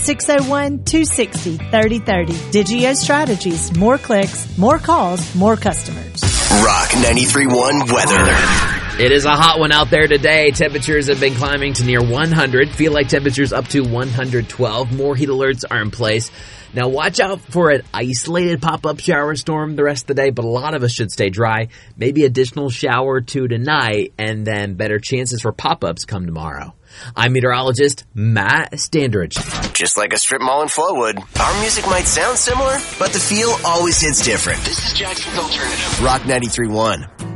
601-260-3030. Digio Strategies. More clicks, more calls, more customers. Rock 93.1 weather. It is a hot one out there today. Temperatures have been climbing to near 100. Feel like temperatures up to 112. More heat alerts are in place. Now watch out for an isolated pop-up shower storm the rest of the day, but a lot of us should stay dry. Maybe additional shower or two tonight, and then better chances for pop-ups come tomorrow. I'm meteorologist Matt Standridge. Just like a strip mall in Flowood, our music might sound similar, but the feel always hits different. This is Jackson's Alternative. Rock 93.1.